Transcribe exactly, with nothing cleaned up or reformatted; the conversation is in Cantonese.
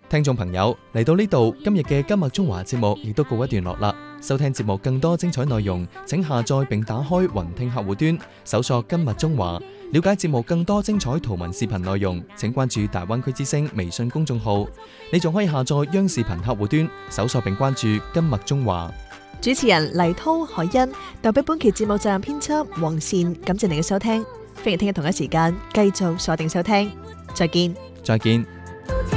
聽眾朋友，嚟到呢度，今日嘅今日中華節目亦都告一段落啦。收聽節目更多精彩內容，請下載並打開雲聽客戶端，搜索今日中華，了解節目更多精彩圖文視頻內容，請關注大灣區之聲微信公眾號。你仲可以下載央視頻客戶端，搜索並關注今日中華。 主持人黎濤、海欣，代表本期節目責任編輯黃善，感謝你嘅收聽，歡迎聽日同一時間繼續鎖定收聽，再見。 再見。